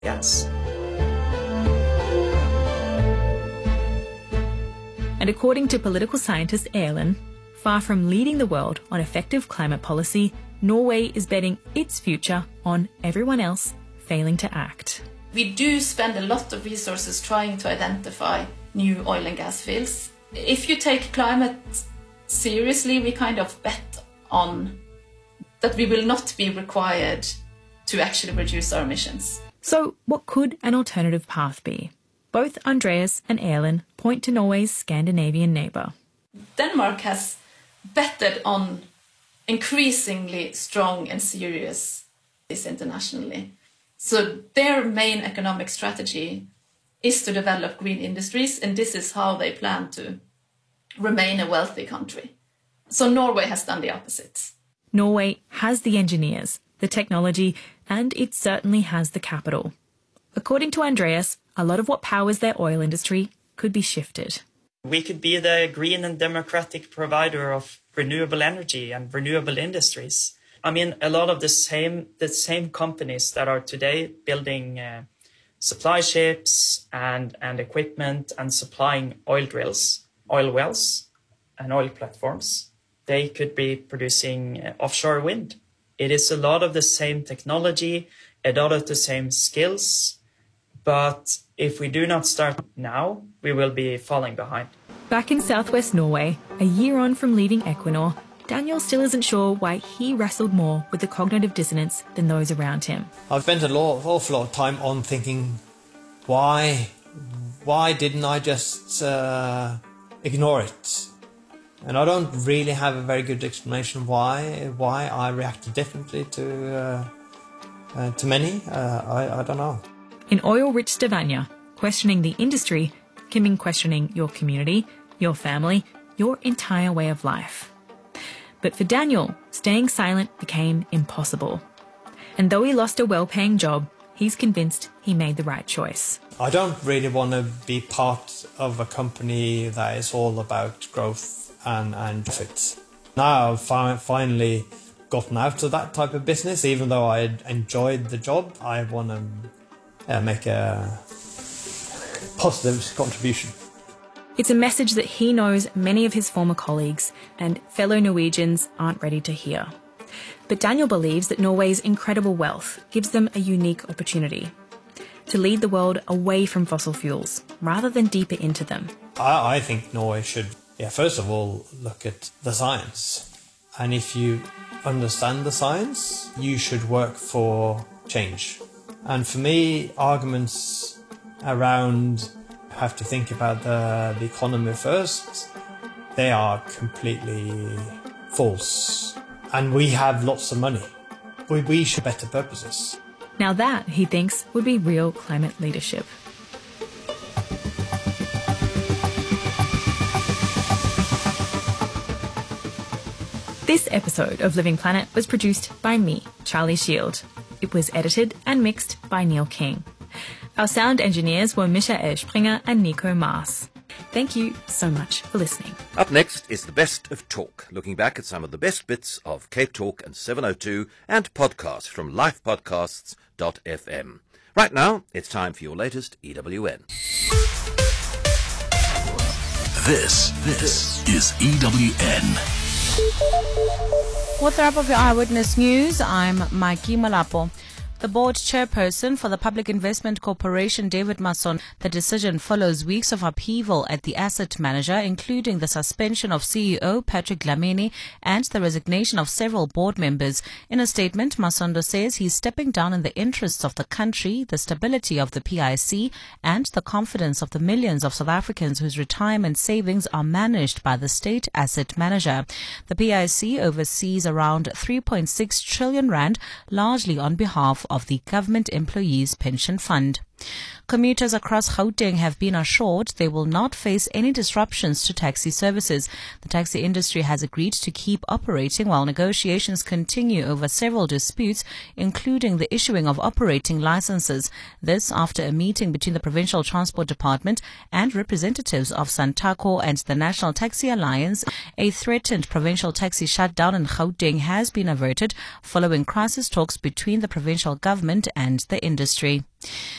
gas. And according to political scientist Erlend, far from leading the world on effective climate policy, Norway is betting its future on everyone else failing to act. We do spend a lot of resources trying to identify new oil and gas fields. If you take climate seriously, we kind of bet on that we will not be required to actually reduce our emissions. So what could an alternative path be? Both Andreas and Erlend point to Norway's Scandinavian neighbour. Denmark has betted on increasingly strong and serious internationally. So their main economic strategy is to develop green industries, and this is how they plan to remain a wealthy country. So Norway has done the opposite. Norway has the engineers, the technology, and it certainly has the capital. According to Andreas, a lot of what powers their oil industry could be shifted. We could be the green and democratic provider of renewable energy and renewable industries. I mean, a lot of the same companies that are today building supply ships and equipment and supplying oil drills, oil wells and oil platforms, they could be producing offshore wind. It is a lot of the same technology, a lot of the same skills, but if we do not start now, we will be falling behind. Back in southwest Norway, a year on from leaving Equinor, Daniel still isn't sure why he wrestled more with the cognitive dissonance than those around him. I've spent an awful lot of time on thinking, why didn't I just ignore it? And I don't really have a very good explanation why I reacted differently to many. I don't know. In oil-rich Stavanger, questioning the industry can mean questioning your community, your family, your entire way of life. But for Daniel, staying silent became impossible. And though he lost a well-paying job, he's convinced he made the right choice. I don't really want to be part of a company that is all about growth and profits. Now I've finally gotten out of that type of business. Even though I enjoyed the job, I want to make a positive contribution. It's a message that he knows many of his former colleagues and fellow Norwegians aren't ready to hear. But Daniel believes that Norway's incredible wealth gives them a unique opportunity to lead the world away from fossil fuels rather than deeper into them. I think Norway should, first of all, look at the science. And if you understand the science, you should work for change. And for me, arguments around have to think about the economy first, they are completely false. And we have lots of money. We should better purposes. Now that, he thinks, would be real climate leadership. This episode of Living Planet was produced by me, Charlie Shield. It was edited and mixed by Neil King. Our sound engineers were Misha Erspringer and Nico Maas. Thank you so much for listening. Up next is the best of talk, looking back at some of the best bits of Cape Talk and 702 and podcasts from lifepodcasts.fm. Right now, it's time for your latest EWN. This is EWN. With the wrap of your Eyewitness News, I'm Maiki Malapo. The board chairperson for the Public Investment Corporation, David Mason, the decision follows weeks of upheaval at the asset manager, including the suspension of CEO Patrick Dlamini and the resignation of several board members. In a statement, Masondo says he's stepping down in the interests of the country, the stability of the PIC, and the confidence of the millions of South Africans whose retirement savings are managed by the state asset manager. The PIC oversees around 3.6 trillion rand, largely on behalf of the Government Employees Pension Fund. Commuters across Gauteng have been assured they will not face any disruptions to taxi services. The taxi industry has agreed to keep operating while negotiations continue over several disputes, including the issuing of operating licenses. This after a meeting between the Provincial Transport Department and representatives of Santaco and the National Taxi Alliance. A threatened provincial taxi shutdown in Gauteng has been averted following crisis talks between the provincial government and the industry.